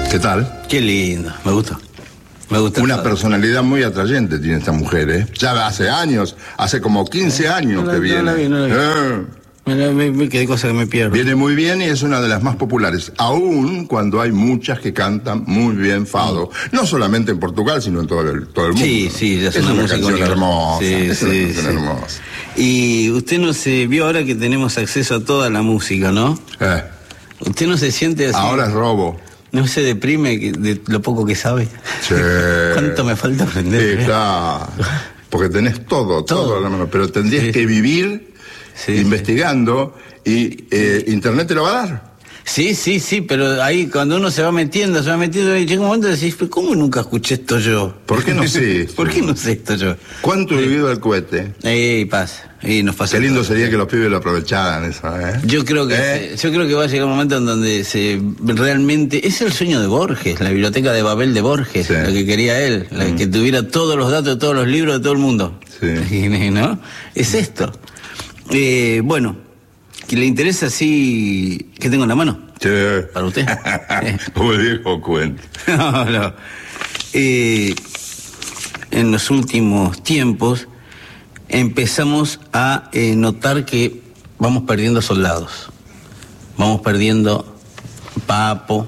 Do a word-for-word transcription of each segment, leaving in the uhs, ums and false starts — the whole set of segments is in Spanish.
¿Qué tal? Qué lindo, me gusta. Me gusta. Una todo. personalidad muy atrayente tiene esta mujer, ¿eh? Ya hace años, hace como quince años no, que no, viene. No la vi, no la vi. Eh. Me, me, me, qué cosa que me pierdo. Viene muy bien y es una de las más populares, aún cuando hay muchas que cantan muy bien fado. Mm. No solamente en Portugal, sino en todo el, todo el mundo. Sí, sí, ya es, es una, una canción universal. hermosa. Sí, es sí, una canción sí. hermosa. Y usted no se vio ahora que tenemos acceso a toda la música, ¿no? Eh. Usted no se siente así. Ahora es robo. ¿No se deprime de lo poco que sabe? Sí. ¿Cuánto me falta aprender? Sí, claro. Porque tenés todo, todo, todo a la mano. Pero tendrías sí. que vivir sí, investigando sí. y eh, Internet te lo va a dar. Sí, sí, sí, pero ahí cuando uno se va metiendo, se va metiendo, y llega un momento y decís, ¿cómo nunca escuché esto yo? ¿Por qué no sé esto? ¿Por qué no sé esto yo? ¿Cuánto he vivido el cohete? Y pasa, y nos pasa. Qué lindo todo. sería que los pibes lo aprovecharan eso, ¿eh? Yo creo que ¿Eh? se, yo creo que va a llegar un momento en donde se realmente es el sueño de Borges, la biblioteca de Babel de Borges, sí. lo que quería él, la mm. que tuviera todos los datos de todos los libros de todo el mundo. Sí. ¿No? Es esto. Eh, bueno, que le interesa así, ¿qué tengo en la mano? Sí. Para usted. Como el viejo cuento. No, no. Eh, en los últimos tiempos empezamos a eh, notar que vamos perdiendo soldados. Vamos perdiendo a Papo,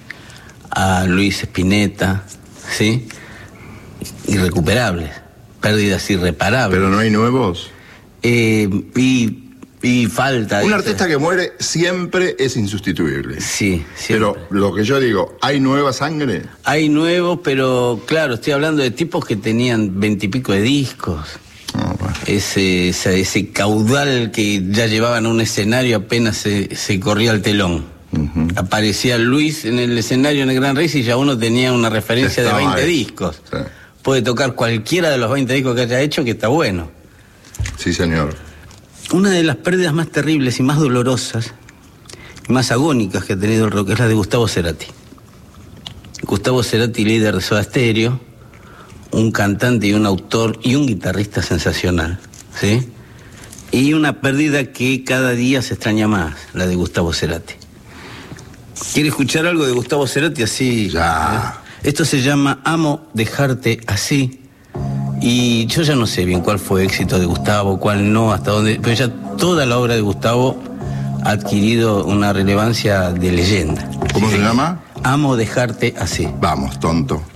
a Luis Spinetta, ¿sí? Irrecuperables, pérdidas irreparables. ¿Pero no hay nuevos? Eh, y... Y falta. Un artista que muere siempre es insustituible. Sí, siempre. Pero lo que yo digo, ¿hay nueva sangre? Hay nuevos, pero claro, estoy hablando de tipos que tenían veintipico de discos. Oh, bueno. Ese, ese, ese caudal que ya llevaban a un escenario apenas se, se corría el telón. Uh-huh. Aparecía Luis en el escenario en el Gran Rex y ya uno tenía una referencia de veinte ahí. discos. Sí. Puede tocar cualquiera de los veinte discos que haya hecho que está bueno. Sí, señor. Una de las pérdidas más terribles y más dolorosas y más agónicas que ha tenido el rock es la de Gustavo Cerati. Gustavo Cerati, líder de Soda Stereo, un cantante y un autor y un guitarrista sensacional, ¿sí? Y una pérdida que cada día se extraña más, la de Gustavo Cerati. ¿Quiere escuchar algo de Gustavo Cerati así? Ya. ¿Eh? Esto se llama Amo dejarte así. Y yo ya no sé bien cuál fue el éxito de Gustavo, cuál no, hasta dónde, pero ya toda la obra de Gustavo ha adquirido una relevancia de leyenda. ¿Cómo se llama? Amo dejarte así. Vamos, tonto.